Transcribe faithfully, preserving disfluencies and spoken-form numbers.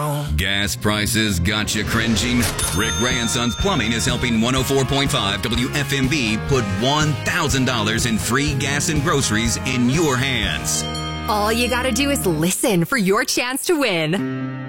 Gas prices got you cringing? Rick Ray and Sons Plumbing is helping one oh four point five W F M B put one thousand dollars in free gas and groceries in your hands. All you gotta do is listen for your chance to win.